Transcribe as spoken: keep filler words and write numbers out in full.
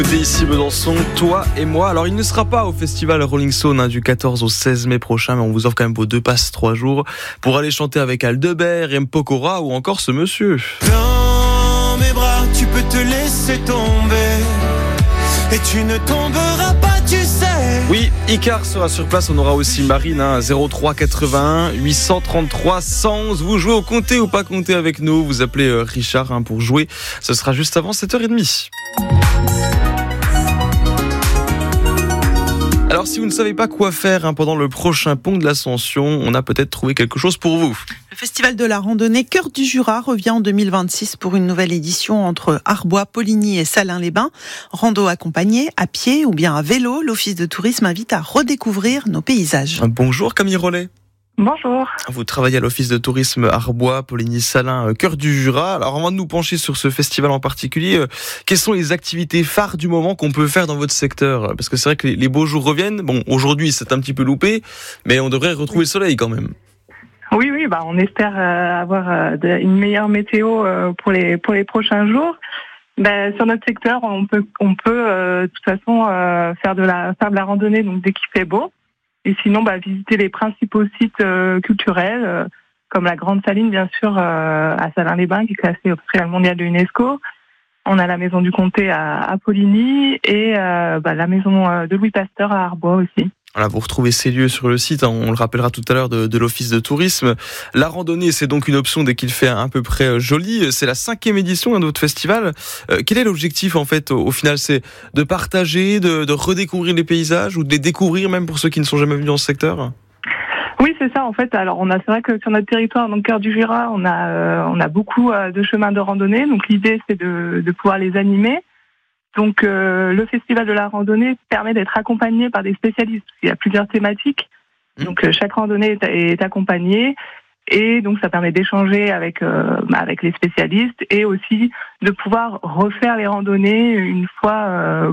Ici Besançon, toi et moi. Alors il ne sera pas au festival Rolling Stone hein, du quatorze au seize mai prochain, mais on vous offre quand même vos deux passes trois jours pour aller chanter avec Aldebert, M. Pokora ou encore ce monsieur. Dans mes bras, tu peux te laisser tomber et tu ne tomberas pas, tu sais. Oui, Icar sera sur place, on aura aussi Marine, hein, zéro trois quatre-vingt-un huit cent trente-trois cent. Vous jouez au compter ou pas compter avec nous, vous appelez euh, Richard hein, pour jouer. Ce sera juste avant sept heures trente. Alors si vous ne savez pas quoi faire hein, pendant le prochain pont de l'Ascension, on a peut-être trouvé quelque chose pour vous. Le festival de la randonnée Cœur du Jura revient en deux mille vingt-six pour une nouvelle édition entre Arbois, Poligny et Salins-les-Bains. Rando accompagnée, à pied ou bien à vélo, l'Office de tourisme invite à redécouvrir nos paysages. Bonjour Camille Rollet. Bonjour. Vous travaillez à l'Office de tourisme Arbois, Poligny, Salins, Cœur du Jura. Alors avant de nous pencher sur ce festival en particulier, euh, quelles sont les activités phares du moment qu'on peut faire dans votre secteur ? Parce que c'est vrai que les, les beaux jours reviennent. Bon, aujourd'hui c'est un petit peu loupé, mais on devrait retrouver le soleil quand même. Oui, oui, bah on espère euh, avoir euh, de, une meilleure météo euh, pour les pour les prochains jours. Bah, sur notre secteur, on peut on peut euh, de toute façon euh, faire de la faire de la randonnée donc dès qu'il fait beau. Et sinon, bah, visiter les principaux sites euh, culturels, euh, comme la Grande Saline, bien sûr, euh, à Salins-les-Bains, qui est classée au patrimoine mondial de l'UNESCO. On a la Maison du Comté à, à Poligny et euh, bah, la Maison de Louis Pasteur à Arbois aussi. Voilà, vous retrouvez ces lieux sur le site, hein, on le rappellera tout à l'heure de, de l'Office de tourisme. La randonnée, c'est donc une option dès qu'il fait à peu près joli. C'est la cinquième édition hein, de votre festival. Euh, quel est l'objectif en fait au, au final ? C'est de partager, de, de redécouvrir les paysages ou de les découvrir même pour ceux qui ne sont jamais venus dans ce secteur ? Oui, c'est ça en fait. Alors on a, c'est vrai que sur notre territoire, donc Cœur du Jura, on a, euh, on a beaucoup euh, de chemins de randonnée. Donc l'idée, c'est de, de pouvoir les animer. Donc euh, le festival de la randonnée permet d'être accompagné par des spécialistes. Il y a plusieurs thématiques. Donc euh, chaque randonnée est, est accompagnée et donc ça permet d'échanger avec euh, avec les spécialistes et aussi de pouvoir refaire les randonnées une fois euh,